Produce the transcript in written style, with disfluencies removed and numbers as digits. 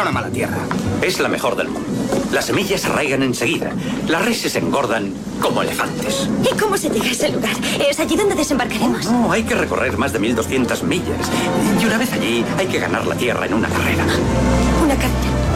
una mala tierra. Es la mejor del mundo. Las semillas arraigan enseguida. Las reses engordan como elefantes. ¿Y cómo se llega a ese lugar? ¿Es allí donde desembarcaremos? No, hay que recorrer más de 1200 millas. Y una vez allí, hay que ganar la tierra en una carrera. Una carrera.